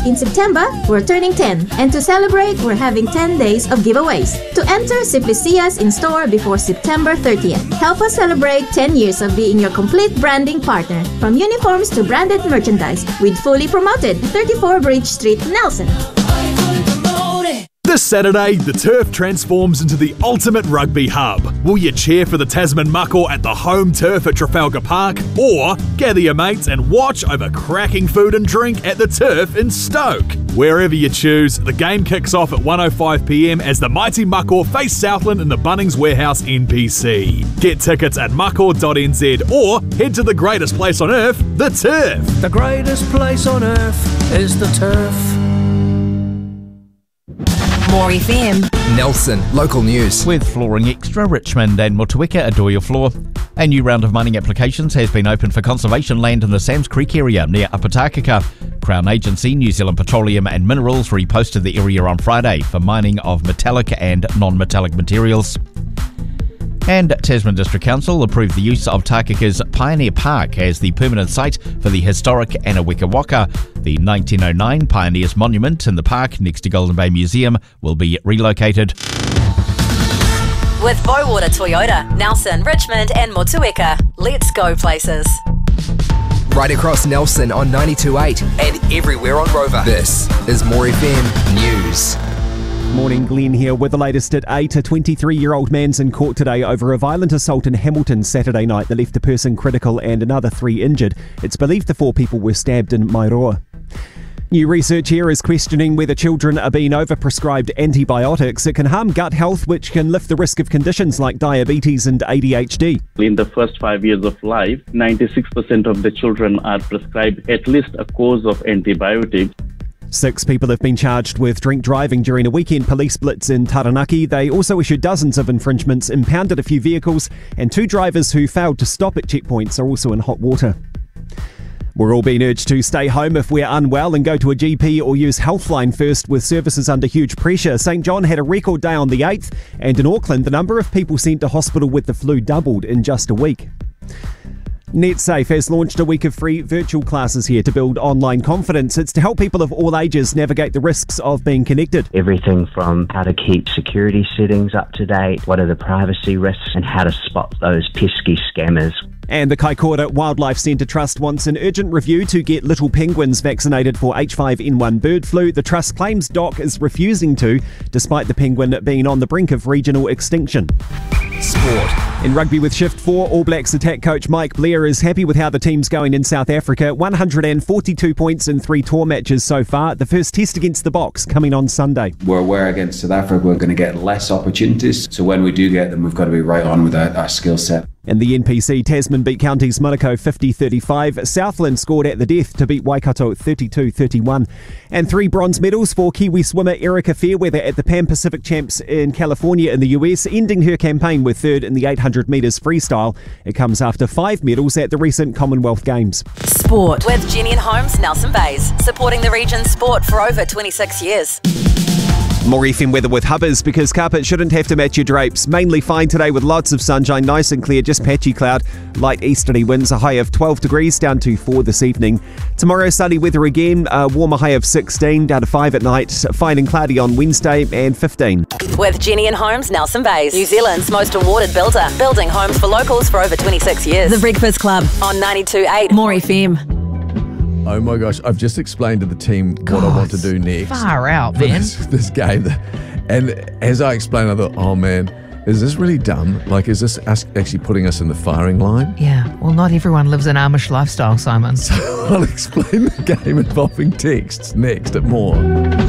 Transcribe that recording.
in September, we're turning 10. And to celebrate, we're having 10 days of giveaways. To enter, simply see us in store before September 30th. Help us celebrate 10 years of being your complete branding partner. From uniforms to branded merchandise, with Fully Promoted, 34 Bridge Street, Nelson. This Saturday, the turf transforms into the ultimate rugby hub. Will you cheer for the Tasman Mako at the home turf at Trafalgar Park? Or gather your mates and watch over cracking food and drink at the turf in Stoke? Wherever you choose, the game kicks off at 1:05 p.m. as the mighty Mako face Southland in the Bunnings Warehouse NPC. Get tickets at mako.nz or head to the greatest place on earth, the turf. The greatest place on earth is the turf. More FM. Nelson, local news. With Flooring Extra, Richmond and Motueka adore your floor. A new round of mining applications has been opened for conservation land in the Sams Creek area near Apatakaka. Crown Agency, New Zealand Petroleum and Minerals reposted the area on Friday for mining of metallic and non-metallic materials. And Tasman District Council approved the use of Takaka's Pioneer Park as the permanent site for the historic Anaweka Waka. The 1909 Pioneers Monument in the park next to Golden Bay Museum will be relocated. With Bowater Toyota, Nelson, Richmond and Motueka. Let's go places. Right across Nelson on 92.8 and everywhere on Rover. This is More FM News. Morning, Glenn here with the latest at 8. A 23-year-old man's in court today over a violent assault in Hamilton Saturday night that left a person critical and another 3 injured. It's believed the 4 people were stabbed in Mairoa. New research here is questioning whether children are being overprescribed antibiotics. It can harm gut health, which can lift the risk of conditions like diabetes and ADHD. In the first 5 years of life, 96% of the children are prescribed at least a course of antibiotics. 6 people have been charged with drink driving during a weekend police blitz in Taranaki. They also issued dozens of infringements, impounded a few vehicles, and 2 drivers who failed to stop at checkpoints are also in hot water. We're all being urged to stay home if we're unwell and go to a GP or use Healthline first, with services under huge pressure. St John had a record day on the 8th, and in Auckland the number of people sent to hospital with the flu doubled in just a week. NetSafe has launched a week of free virtual classes here to build online confidence. It's to help people of all ages navigate the risks of being connected. Everything from how to keep security settings up to date, what are the privacy risks, and how to spot those pesky scammers. And the Kaikoura Wildlife Centre Trust wants an urgent review to get little penguins vaccinated for H5N1 bird flu. The Trust claims DOC is refusing to, despite the penguin being on the brink of regional extinction. Sport. In rugby with Shift 4, All Blacks attack coach Mike Blair is happy with how the team's going in South Africa. 142 points in 3 tour matches so far. The first test against the Box coming on Sunday. We're aware against South Africa we're going to get less opportunities. So when we do get them, we've got to be right on with our skill set. In the NPC, Tasman beat Counties Monaco 50-35. Southland scored at the death to beat Waikato 32-31. And 3 bronze medals for Kiwi swimmer Erica Fairweather at the Pan Pacific Champs in California in the US, ending her campaign with 3rd in the 800 metres freestyle. It comes after 5 medals at the recent Commonwealth Games. Sport with Jenny and Holmes, Nelson Bays, supporting the region's sport for over 26 years. More FM weather with Hubbers, because carpet shouldn't have to match your drapes. Mainly fine today with lots of sunshine, nice and clear, just patchy cloud. Light easterly winds, a high of 12 degrees, down to 4 this evening. Tomorrow, sunny weather again, a warmer high of 16, down to 5 at night. Fine and cloudy on Wednesday and 15. With Jenny and Holmes, Nelson Bays, New Zealand's most awarded builder, building homes for locals for over 26 years. The Breakfast Club on 92.8 More FM. Oh my gosh, I've just explained to the team what I want to do next. Far out, man. This game. And as I explained, I thought, oh man, is this really dumb? Like, is this us actually putting us in the firing line? Yeah, well, not everyone lives an Amish lifestyle, Simon. So I'll explain the game involving texts next at More.